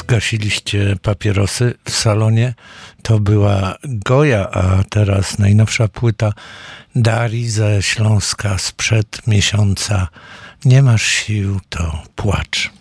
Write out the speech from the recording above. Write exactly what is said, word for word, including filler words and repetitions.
zgasiliście papierosy w salonie. To była Goja, a teraz najnowsza płyta Darii ze Śląska sprzed miesiąca. Nie masz sił, to płacz.